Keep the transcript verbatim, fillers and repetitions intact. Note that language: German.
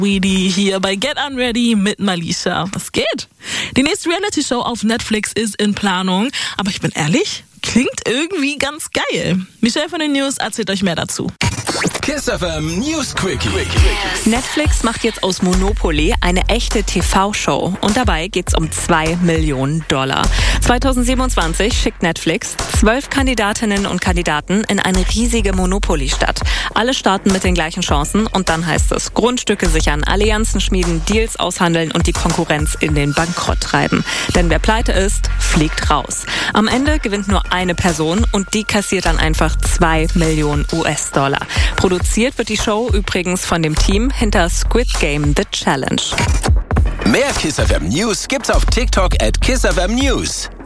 Weedy hier bei Get Unready mit Malisha. Was geht? Die nächste Reality-Show auf Netflix ist in Planung. Aber ich bin ehrlich, klingt irgendwie ganz geil. Michelle von den News erzählt euch mehr dazu. Kiss F M News Quickie. Netflix macht jetzt aus Monopoly eine echte T V-Show. Und dabei geht's um zwei Millionen Dollar. zweitausendsiebenundzwanzig schickt Netflix zwölf Kandidatinnen und Kandidaten in eine riesige Monopoly-Stadt. Alle starten mit den gleichen Chancen und dann heißt es Grundstücke sichern, Allianzen schmieden, Deals aushandeln und die Konkurrenz in den Bankrott treiben. Denn wer pleite ist, fliegt raus. Am Ende gewinnt nur eine Person und die kassiert dann einfach zwei Millionen U S-Dollar. Produziert wird die Show übrigens von dem Team hinter Squid Game The Challenge. Mehr Kiss F M News gibt's auf TikTok at Kiss F M News.